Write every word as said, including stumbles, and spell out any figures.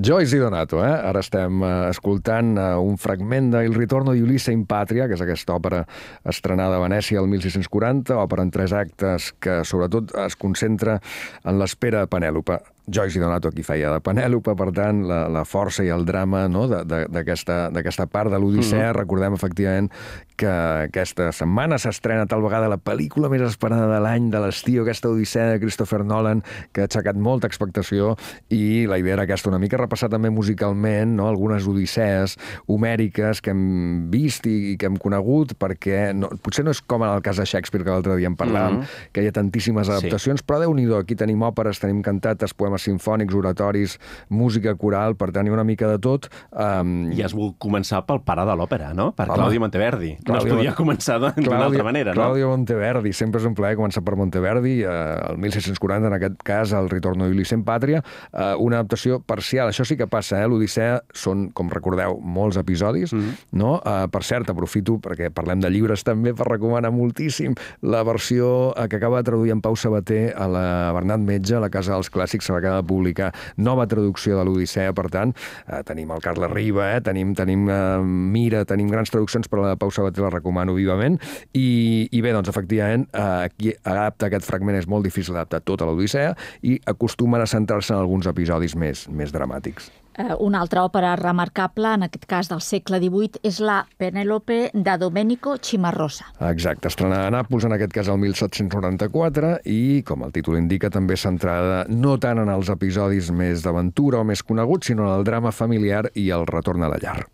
Joyce Di Donato, eh? Ara estem eh, escoltant eh, un fragment de Il ritorno di Ulisse in Patria, que és aquesta òpera estrenada a Venècia el mil sis-cents quaranta, òpera en tres actes que sobretot es concentra en l'espera de Penèlope. Joyce Di Donato aquí feia de Penèlope, per tant, la, la força i el drama, no?, d'aquesta part de l'Odissea. Mm-hmm. Recordem, efectivament, que aquesta setmana s'estrena tal vegada la pel·lícula més esperada de l'any, de l'estiu, aquesta Odissea de Christopher Nolan, que ha aixecat molta expectació, i la idea era aquesta, una mica repassar també musicalment, no?, algunes odissees homèriques que hem vist i, i que hem conegut, perquè no, potser no és com en el cas de Shakespeare, que l'altre dia en parlàvem, mm-hmm. que hi ha tantíssimes adaptacions, sí. Però Déu-n'hi-do, aquí tenim òperes, tenim cantates, poemes simfònics, oratoris, música coral, per tant, hi ha una mica de tot. Um... I has volgut començar pel pare de l'òpera, no? Per Home, Claudio Monteverdi. Claudio... No es podia començar d'una altra manera, no? Claudio Monteverdi. Sempre és un plaer començar per Monteverdi. Eh, el mil sis-cents quaranta, en aquest cas, el Ritorno di Ulisse in Patria. Eh, una adaptació parcial. Això sí que passa, eh? L'Odissea són, com recordeu, molts episodis, mm-hmm. no? Eh, per cert, aprofito, perquè parlem de llibres també, per recomanar moltíssim la versió que acaba de traduir en Pau Sabater a la Bernat Metge, a la Casa dels Clàssics, acaba de publicar nova traducció de l'Odissea, per tant, eh, tenim el Carles Riba, eh, tenim, tenim eh, Mira, tenim grans traduccions, però la de Pau Sabater la recomano vivament, i, i bé, doncs, efectivament, eh, qui adapta aquest fragment és molt difícil d'adaptar tota l'Odissea, i acostumen a centrar-se en alguns episodis més, més dramàtics. Una altra òpera remarcable, en aquest cas del segle divuit, és la Penélope de Domenico Cimarosa. Exacte, estrenada a Nàpols, en aquest cas el mil set-cents noranta-quatre, i, com el títol indica, també centrada no tant en els episodis més d'aventura o més coneguts, sinó en el drama familiar i el retorn a la llar.